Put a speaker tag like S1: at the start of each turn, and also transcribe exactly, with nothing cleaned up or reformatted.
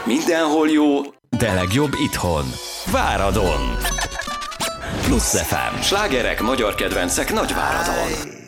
S1: Mindenhol jó, de legjobb itthon. Váradon. Plusz ef em. Slágerek, magyar kedvencek Nagyváradon.